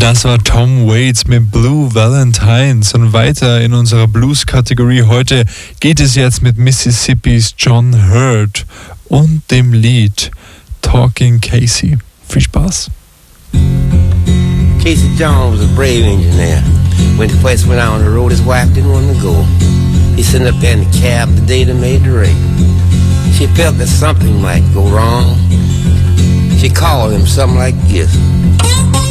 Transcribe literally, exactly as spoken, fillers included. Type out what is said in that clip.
Das war Tom Waits mit Blue Valentines und weiter in unserer Blues-Kategorie. Heute geht es jetzt mit Mississippis John Hurt und dem Lied Talking Casey. Viel Spaß. Casey Jones was a brave engineer. When he first went out on the road, his wife didn't want to go. He sat up there in the cab the day they made the race. She felt that something might go wrong. She called him something like this.